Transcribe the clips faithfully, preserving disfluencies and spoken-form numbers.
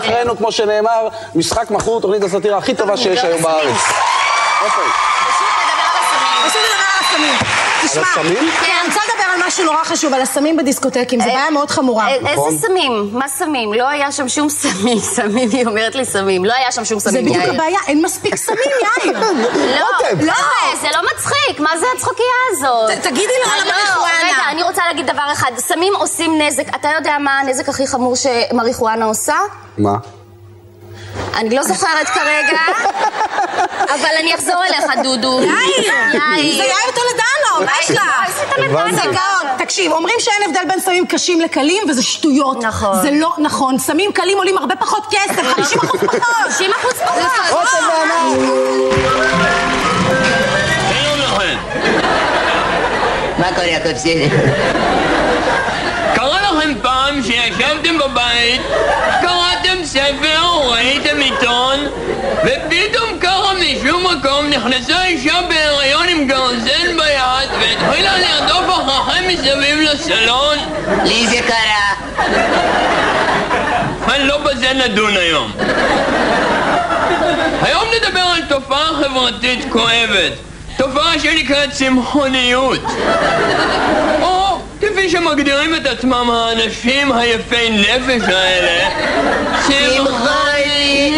אחרינו, כמו שנאמר, משחק מכור, תוכנית הסאטירה הכי טובה שיש היום בארץ. אוקיי. פשוט נדבר על הסמים. פשוט נדבר על הסמים. תשמע, הסמים? כן, אני רוצה לדבר על משהו נורא חשוב, על הסמים בדיסקוטקים, זו בעיה מאוד חמורה. איזה סמים? מה סמים? לא היה שם שום סמים, סמים, היא אומרת לי סמים. לא היה שם שום סמים, זה יאיר. בדיוק הבעיה, אין מספיק סמים, יאיר. לא, לא. זה לא מצחיק, מה זה הצחוקייה הזאת? תגידי לו על המריחואנה. רגע, אני רוצה להגיד דבר אחד, סמים עושים נזק, אתה יודע מה הנזק הכי חמור שמריחואנה עושה? מה? אני לא זוכרת כרגע, אבל אני אחזור אליך, דודו. יאיר! זה יאיר טולדנו, מה יש לך? הבנתי. זה גאון. תקשיב, אומרים שאין הבדל בין סמים קשים לקלים, וזה שטויות. נכון. זה לא נכון. סמים קלים עולים הרבה פחות כסף, חמישים אחוז פחות. חמישים אחוז פחות. רותם וענת. שלום לכם. מה קורה, יעקב בסדר? קרה לכם פעם שישבתם בבית, קראתם ספר, ראיתם עיתון, ופתאום ככה משום מקום נכנסה אישה בהיריון עם גרזן ביד והתחילה לרדוף אחריכם מסביב לסלון? לי זה קרה. אבל לא בזה נדון היום. היום נדבר על תופעה חברתית כואבת, תופעה שנקראת צמחוניות, או כפי שמגדירים את עצמם האנשים היפי נפש האלה, צמחוניים.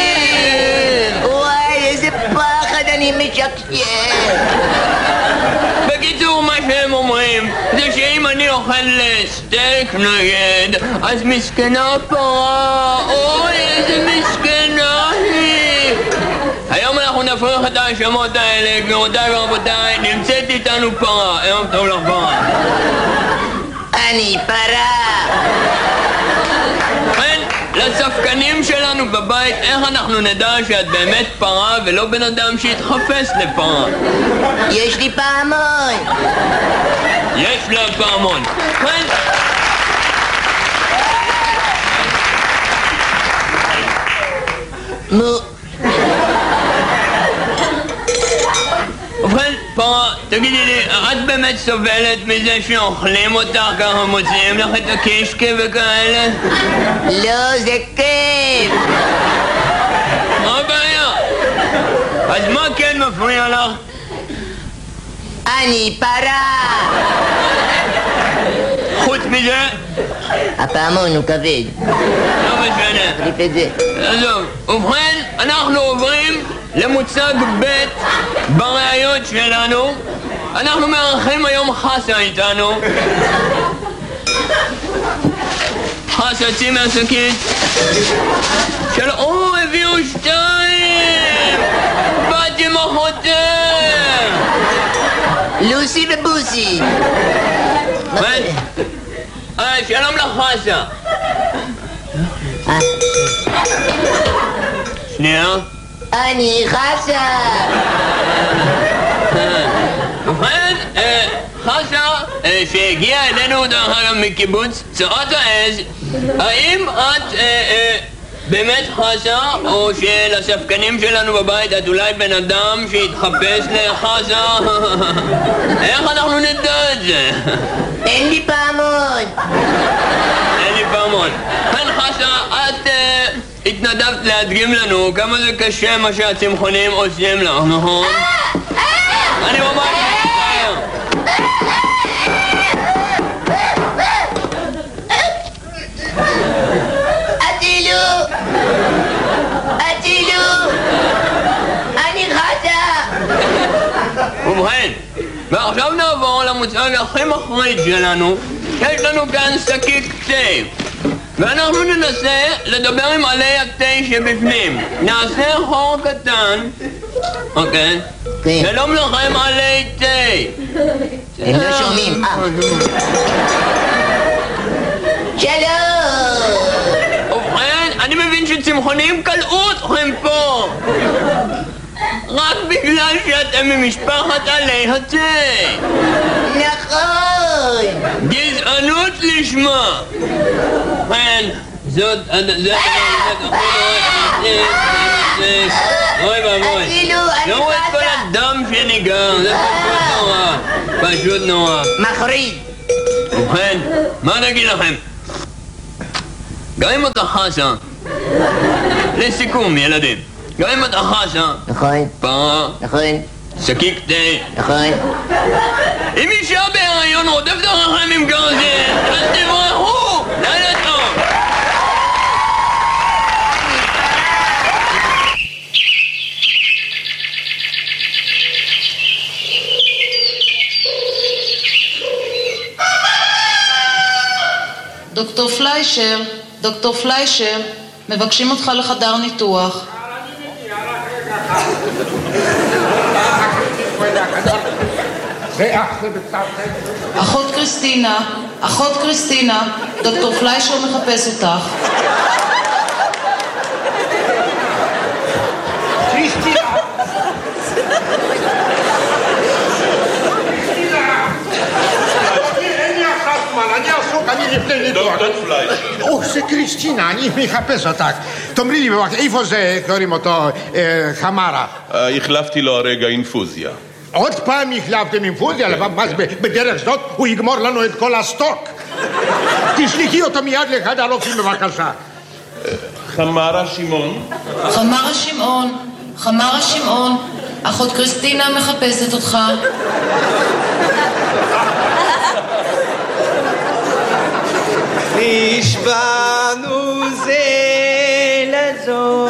וואי, איזה פחד, אני משקשק. בקיצור, מה שהם אומרים זה שאם אני אוכל סטייק נגד, אז מסכנה פרה, אוי איזה מסכנה היא. היום אנחנו נפריך את ההאשמות האלה, גבירותיי ורבותיי, נמצאת איתנו פרה. ערב טוב לך פרה. אני פרה. כן, לספקנים שלנו בבית, איך אנחנו נדע שאת באמת פרה ולא בן אדם שהתחפש לפרה? יש לי פעמון. יש לה פעמון. כן. מו. ובכן, פרה, תגידי לי, את באמת סובלת מזה שאוכלים אותך ככה, מוציאים לך את הקישקה וכאלה? לא, זה כיף. מה הבעיה? אז מה כן מפריע לך? אני פרה. חוץ מזה? הפעמון הוא כבד. לא משנה. תחליף את זה. עזוב, ובכן, אנחנו עוברים למוצג ב' בראיות שלנו. אנחנו מארחים היום חסה איתנו. חסה, צאי מהשקית. של... או, הביאו שתיים! בת עם אחותם! לוסי ובוסי. ובכן, אה, שלום לך חסה. אה, שנייה. אני חסה. ובכן, אה, חסה, אה, שהגיעה אלינו דרך אגב מקיבוץ צורת העז, האם את אה, אה, באמת חסה, או שלספקנים שלנו בבית את אולי בן אדם שהתחפש לחסה? איך אנחנו נדע את זה? אין לי פעמון. אין לי פעמון. כן חסה, את אה, התנדבת להדגים לנו כמה זה קשה מה שהצמחונים עושים לך, נכון? אני ממש מצטער. אטילו! אטילו! אני חסה! ובכן, ועכשיו נעבור למוצג הכי מחריד שלנו. יש לנו כאן שקית תה, ואנחנו ננסה לדבר עם עלי התה שבפנים. נעשה חור קטן, אוקיי? כן. שלום לכם עלי תה. הם לא שומעים. אה. שלום! ובכן, אני מבין שצמחונים קלעו אתכם פה רק בגלל שאתם ממשפחת עלי התה. נכון! גזענות לשמה. ובכן, זאת... זה... אוי ואבוי. אפילו, אני ראו את כל חסה. הדם שניגר, זה פשוט נורא. פשוט נורא. מחריד. ובכן, מה נגיד לכם? גם אם אתה חסה, לסיכום ילדים, גם אם אתה חסה, נכון, פרה, נכון, שקיק תה, נכון. אם אישה בהיריון רודפת אחריכם עם גרזן, אז תברחו! לילה טוב! דוקטור פליישר, דוקטור פליישר, מבקשים אותך לחדר ניתוח. אחות קריסטינה, אחות קריסטינה, דוקטור פליישר מחפש אותך. קריסטינה! אין לי עכשיו זמן, אני עסוק, אני לפני ניתוח. דוקטור פליישר. או, זה קריסטינה, אני מחפש אותך. תאמרי לי בבקשה, איפה זה, קוראים אותו, חמרה? החלפתי לו הרגע אינפוזיה. עוד פעם החלפתם אינפוזיה? מה זה, בדרך זאת הוא יגמור לנו את כל הסטוק. תשלחי אותו מיד לחדר הרופאים בבקשה. חמרה שמעון. חמרה שמעון, חמרה שמעון, אחות קריסטינה מחפשת אותך. נשבענו זה לזו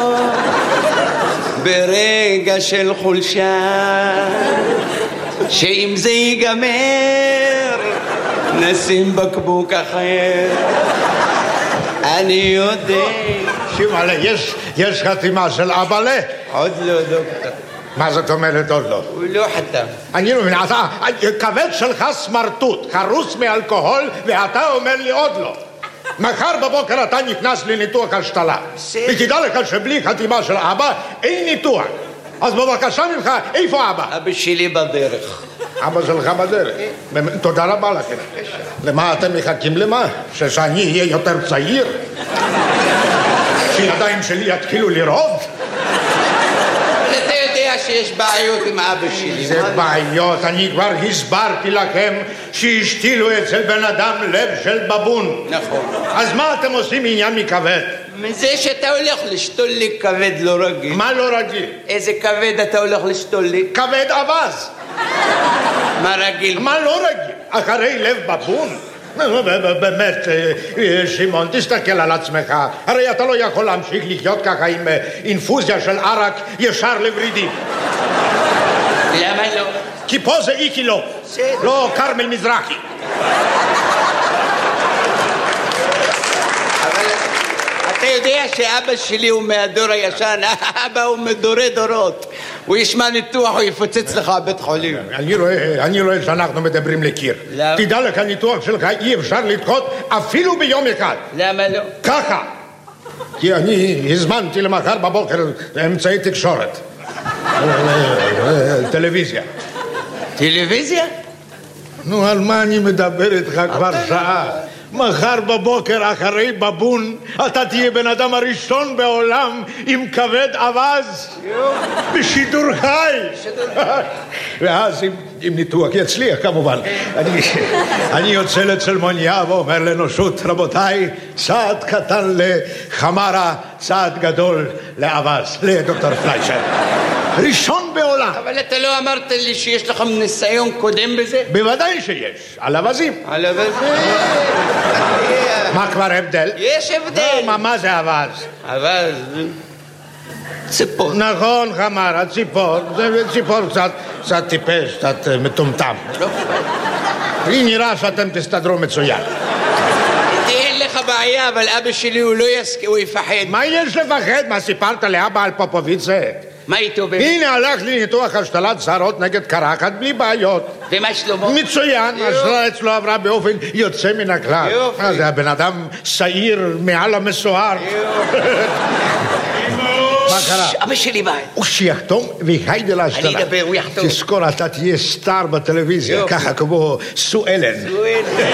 ברגע של חולשה, שאם זה ייגמר נשים בקבוק אחר. אני יודע. שמעלה, יש, יש חתימה של אבאלה? עוד לא, דוקטור. מה זאת אומרת עוד לא? הוא לא חתם. אני לא מבין, אתה, כבד שלך סמרטוט, חרוס מאלכוהול, ואתה אומר לי עוד לא. מחר בבוקר אתה נכנס לניתוח השתלה. ותדע לך שבלי חתימה של אבא אין ניתוח. אז בבקשה ממך, איפה אבא? אבא שלי בדרך. אבא שלך בדרך. תודה רבה לכם. למה אתם מחכים למה? שאני אהיה יותר צעיר? שידיים שלי יתחילו לרעוד? אתה יודע שיש בעיות עם אבא שלי. זה בעיות, אני כבר הסברתי לכם שהשתילו אצל בן אדם לב של בבון. נכון. אז מה אתם עושים עניין מכבד? מזה שאתה הולך לשתול לי כבד לא רגיל. מה לא רגיל? איזה כבד אתה הולך לשתול לי? כבד אבז. מה רגיל? מה לא רגיל? אחרי לב בבון? באמת, שמעון, תסתכל על עצמך. הרי אתה לא יכול להמשיך לחיות ככה עם אינפוזיה של ערק ישר לורידים. למה לא? כי פה זה איקילו, לא קרמל מזרחי. אבל אתה יודע שאבא שלי הוא מהדור הישן, אבא הוא מדורי דורות. הוא ישמע ניתוח, הוא יפוצץ לך בית חולים. אני רואה, אני רואה שאנחנו מדברים לקיר. למה? תדע לך, הניתוח שלך אי אפשר לדחות אפילו ביום אחד. למה לא? ככה. כי אני הזמנתי למחר בבוקר אמצעי תקשורת. טלוויזיה. טלוויזיה? נו, על מה אני מדבר איתך כבר שעה? מחר בבוקר אחרי בבון אתה תהיה בן אדם הראשון בעולם עם כבד אבז בשידור חי. ואז אם, אם ניתוח יצליח כמובן, אני, אני יוצא לצלמוניה ואומר לאנושות, רבותיי, צעד קטן לחמרה, צעד גדול לאבז, לדוקטור פליישר. ראשון בעולם. אבל אתה לא אמרת לי שיש לך ניסיון קודם בזה? בוודאי שיש, על אבזים. על אבזים. מה כבר הבדל? יש הבדל. מה, מה זה אבז? אבז? ציפור. נכון, חמרה, ציפור. זה ציפור קצת, קצת טיפש, קצת מטומטם. לי נראה שאתם תסתדרו מצוין. אין לך בעיה, אבל אבא שלי הוא לא יסכים, הוא יפחד. מה יש לפחד? מה סיפרת לאבא על פופוביצה? מה איתו באמת? הנה הלך לי ניתוח השתלת שערות נגד קרחת בלי בעיות. ומה שלמה? מצוין, השתלה אצלו עברה באופן יוצא מן הכלל. יופי. מה זה, הבן אדם שעיר מעל המסוהר. מה קרה? אבא שלי בא. הוא שיחתום והיידה להשתלה. אני אדבר, הוא יחתום. תזכור, אתה תהיה סטאר בטלוויזיה, יופי. ככה כמו סו אלן. סו אלן.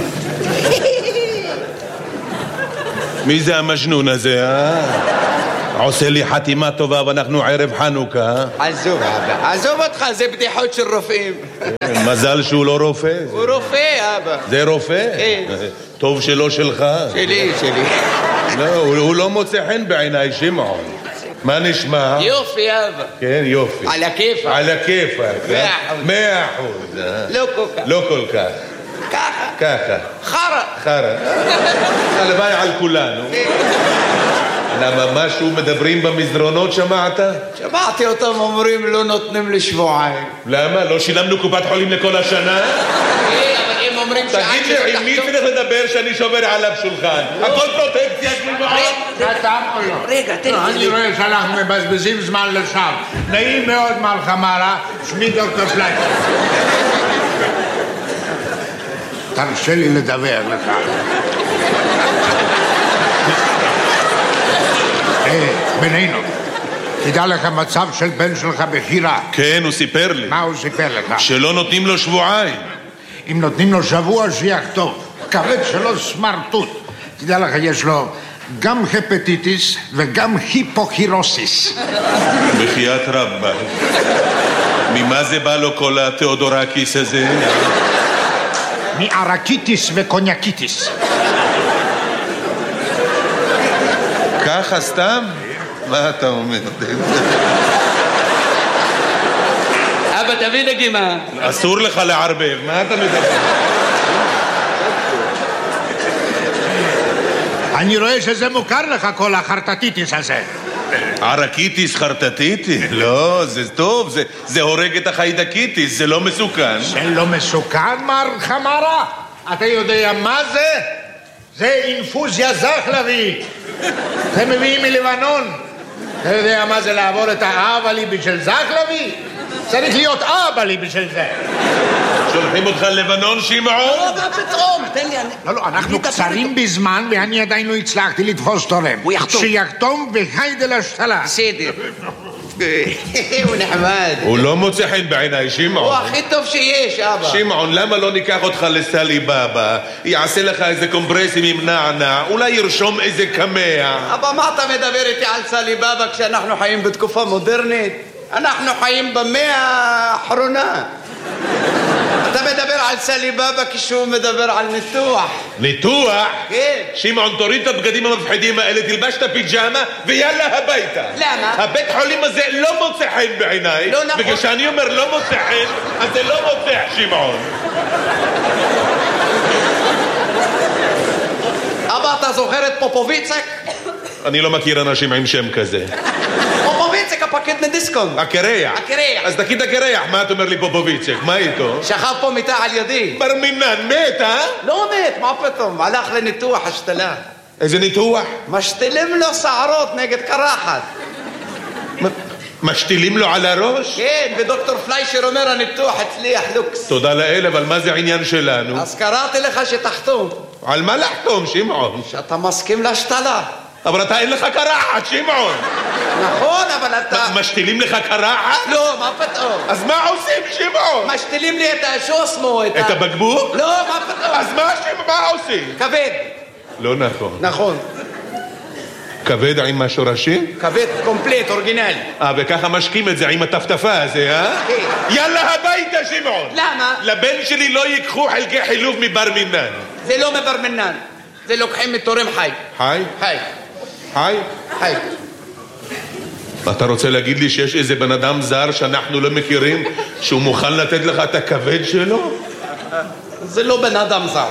מי זה המג'נון הזה, אה? עושה לי חתימה טובה ואנחנו ערב חנוכה. עזוב אבא, עזוב אותך, זה בדיחות של רופאים. מזל שהוא לא רופא. הוא רופא אבא. זה רופא? כן. טוב שלא שלך. שלי, שלי. לא, הוא לא מוצא חן בעיניי, שמעון. מה נשמע? יופי אבא. כן, יופי. על הכיפק. על הכיפק. מאה אחוז. מאה אחוז. לא כל כך. לא כל כך. ככה. ככה. חרא. חרא. הלוואי על כולנו. למה משהו מדברים במסדרונות, שמעת? שמעתי אותם אומרים לא נותנים לי שבועיים. למה? לא שילמנו קופת חולים לכל השנה? אבל הם אומרים שעד תגיד לי, עם מי צריך לדבר שאני שובר עליו שולחן? הכל פרוטקציה, רגע, תן לי. אני רואה שאנחנו מבזבזים זמן לשווא. נעים מאוד מר חמרה, שמי דוקטור פלייטר. תרשה לי לדבר לך. בינינו, תדע לך מצב של בן שלך בחירה. כן, הוא סיפר לי. מה הוא סיפר לך? שלא נותנים לו שבועיים. אם נותנים לו שבוע שיחטוף. כבד שלו סמרטוט. תדע לך, יש לו גם הפטיטיס וגם היפוקריוסיס. בחייאת רבא. ממה זה בא לו כל התיאודורקיס הזה? מערקיטיס וקוניאקיטיס. ככה סתם? מה אתה אומר? אבא, תביא נגימה. אסור לך לערבב, מה אתה מדבר? אני רואה שזה מוכר לך כל החרטטיטיס הזה. ערקיטיס, חרטטיטיס? לא, זה טוב, זה, זה הורג את החיידקיטיס, זה לא מסוכן. זה לא מסוכן, מר חמרה? אתה יודע מה זה? זה אינפוזיה זחלבית. זה מביאים מלבנון. אתה יודע מה זה לעבור את האבלי בשביל זחלבי? צריך להיות אבלי בשביל זה. שולחים אותך ללבנון, שמעון? לא, לא, פתאום, תן לי... לא, לא, אנחנו קצרים בזמן ואני עדיין לא הצלחתי לתפוס תורם. הוא יחתום. שיחתום והיידה להשתלה. בסדר. הוא נחמד. הוא לא מוצא חן בעיניי, שמעון. הוא הכי טוב שיש, אבא. שמעון, למה לא ניקח אותך לסלי בבא? יעשה לך איזה קומפרסים עם נענע, אולי ירשום איזה קמע. אבא, מה אתה מדבר איתי על סלי בבא כשאנחנו חיים בתקופה מודרנית? אנחנו חיים במאה האחרונה. אתה מדבר על סלי בבא כשהוא מדבר על ניתוח. ניתוח? כן. שמעון, תוריד את הבגדים המפחידים האלה, תלבש את הפיג'מה ויאללה הביתה. למה? הבית חולים הזה לא מוצא חן בעיניי. לא נכון. וכשאני אומר לא מוצא חן, אז זה לא מוצא, שמעון. אבא, אתה זוכר את פופוביצק? אני לא מכיר אנשים עם שם כזה. פופוביצק, הפקיד מדיסקונט. הקרח. הקרח. אז תגיד הקרח, מה את אומר לי פופוביצק? מה איתו? שכב פה מיטה על ידי. בר מינן, מת, אה? לא מת, מה פתאום? הלך לניתוח השתלה. איזה ניתוח? משתילים לו שערות נגד קרחת. משתילים לו על הראש? כן, ודוקטור פליישר אומר הניתוח הצליח לוקס. תודה לאל, אבל מה זה העניין שלנו? אז קראתי לך שתחתום. על מה לחתום, שמעון? שאתה מסכים להשתלה. אבל אתה אין לך קרחת, שמעון. נכון, אבל אתה... משתילים לך קרחת? לא, מה פתאום? אז מה עושים, שמעון? משתילים לי את השוסמו, את ה... את הבקבוק? לא, מה פתאום? אז מה, מה עושים? כבד. לא נכון. נכון. כבד עם השורשים? כבד קומפלט, אורגינלי. אה, וככה משקים את זה עם הטפטפה הזה, אה? כן. יאללה הביתה, שמעון. למה? לבן שלי לא ייקחו חלקי חילוף מבר מינן. זה לא מבר מינן. זה לוקחים מתורם חי. חי? חי. חי? חי. אתה רוצה להגיד לי שיש איזה בן אדם זר שאנחנו לא מכירים שהוא מוכן לתת לך את הכבד שלו? זה לא בן אדם זר.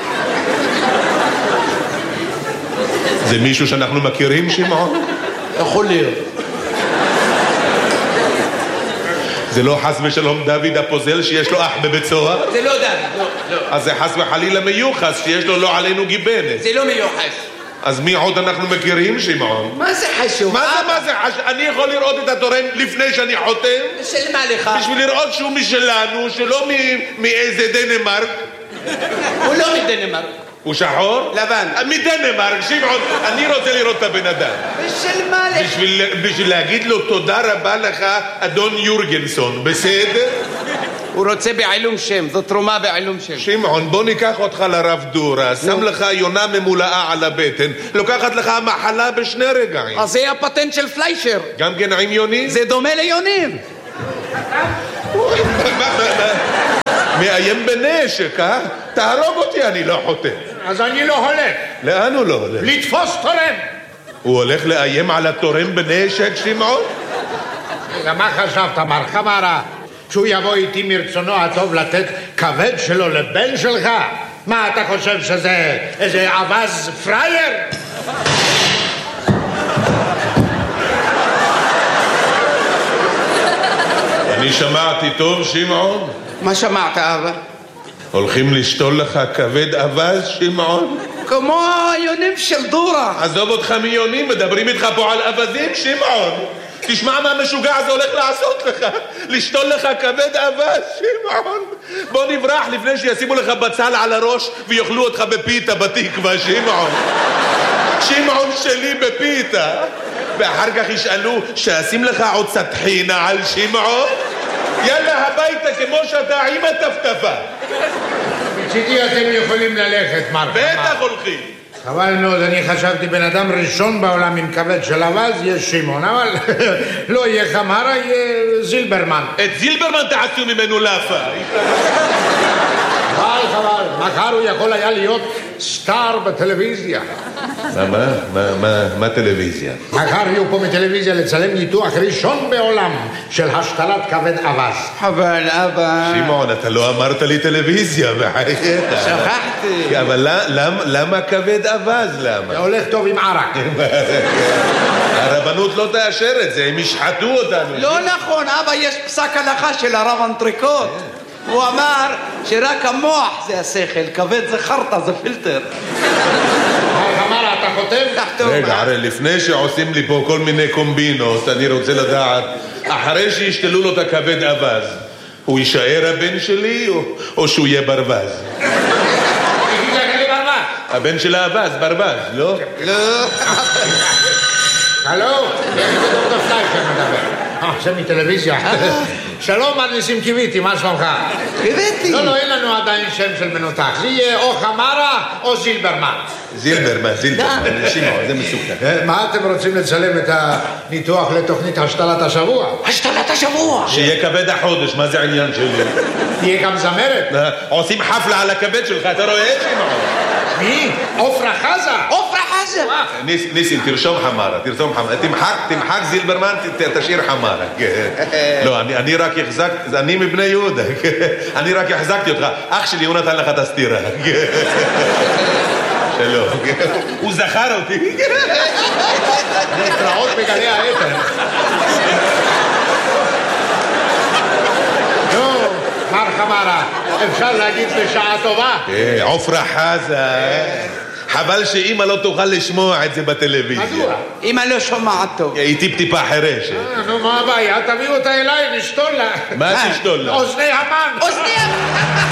זה מישהו שאנחנו מכירים, שמעון? יכול להיות. זה לא חס ושלום דוד הפוזל שיש לו אח בבית סוהר? זה לא דוד, לא, לא. אז זה חס וחלילה מיוחס שיש לו לא עלינו גיבנת. זה לא מיוחס. אז מי עוד אנחנו מכירים, שמעון? מה זה חשוב? מה זה, מה זה חשוב? אני יכול לראות את התורם לפני שאני חותם? של מה לך? בשביל לראות שהוא משלנו, שלא מאיזה דנמרק. הוא לא מדנמרק. הוא שחור? לבן. מדנמרק, שמעון, אני רוצה לראות את הבן אדם. בשביל מה לך? בשביל, בשביל להגיד לו תודה רבה לך, אדון יורגנסון, בסדר? הוא רוצה בעילום שם, זו תרומה בעילום שם. שמעון, בוא ניקח אותך לרב דורה, שם לך יונה ממולאה על הבטן, לוקחת לך מחלה בשני רגעים. אז זה הפטנט של פליישר. גם כן עם יונים? זה דומה ליונים. מאיים בנשק, אה? תהרוג אותי, אני לא חותם. אז אני לא הולך. לאן הוא לא הולך? לתפוס תורם. הוא הולך לאיים על התורם בנשק, שמעון? מה חשבת, מר חמרה? שהוא יבוא איתי מרצונו הטוב לתת כבד שלו לבן שלך? מה, אתה חושב שזה איזה אבז פרייר? אני שמעתי טוב, שמעון? מה שמעת, אבא? הולכים לשתול לך כבד אבז, שמעון? כמו היונים של דורה. עזוב אותך מיונים, מדברים איתך פה על אבזים, שמעון. תשמע מה המשוגע הזה הולך לעשות לך. לשתול לך כבד אבז, שמעון. בוא נברח לפני שישימו לך בצל על הראש ויאכלו אותך בפיתה בתקווה, שמעון. שמעון שלי בפיתה. ואחר כך ישאלו שאשים לך עוד סטחינה על שמעון. יאללה הביתה כמו שאתה עם הטפטפה. מצידי אתם יכולים ללכת, מר חמרה. בטח הולכים. חבל מאוד, אני חשבתי בן אדם ראשון בעולם עם כבד של אבז יהיה שמעון, אבל לא יהיה חמרה, יהיה זילברמן. את זילברמן תעשו ממנו לאפה. חבל, חבל, מחר הוא יכול היה להיות סטאר בטלוויזיה. מה, מה? מה, מה, מה טלוויזיה? מחר יהיו פה מטלוויזיה לצלם ניתוח ראשון בעולם של השתלת כבד אבז. אבל אבא... שמעון, אתה לא אמרת לי טלוויזיה, בחייך. שכחתי. אבל למה כבד אבז? למה? זה הולך טוב עם ערק. הרבנות לא תאשר את זה, הם ישחטו אותנו. לא נכון, אבא, יש פסק הלכה של הרב אנטריקוט. הוא אמר שרק המוח זה השכל, כבד זה חרטה, זה פילטר. מר חמרה, אתה חותם? רגע, הרי לפני שעושים לי פה כל מיני קומבינות, אני רוצה לדעת, אחרי שישתלו לו את הכבד אבז, הוא יישאר הבן שלי או, או שהוא יהיה ברווז? הבן של האבז, ברווז, לא? לא. הלו, זה דוקטור פליישר מדבר. אה, זה מטלוויזיה. שלום, מר ניסים קיוויתי, מה שלומך? קיוויתי. לא, לא, אין לנו עדיין שם של מנותח. זה יהיה או חמרה או זילברמן. זילברמן, זילברמן, שמעון, זה מסוכן. מה אתם רוצים לצלם את הניתוח לתוכנית השתלת השבוע? השתלת השבוע! שיהיה כבד החודש, מה זה העניין שלי? תהיה גם זמרת? עושים חפלה על הכבד שלך, אתה רואה, שמעון? מי? עופרה חזה? עופרה חזה! ניסים, תרשום חמרה, תרשום חמרה. תמחק, תמחק זילברמן, תשאיר חמרה. לא, אני רק החזקתי, אני מבני יהודה. אני רק החזקתי אותך. אח שלי, הוא נתן לך את הסתירה. שלום. הוא זכר אותי. להתראות בגלי האתר. נו, מר חמרה, אפשר להגיד בשעה טובה? עופרה חזה. חבל שאמא לא תוכל לשמוע את זה בטלוויזיה. מדוע? אמא לא שומעת טוב. היא טיפ-טיפה חירשת. נו, מה הבעיה? תביאו אותה אליי, נשתול לה. מה תשתול לה? אוזני המן. אוזני המן.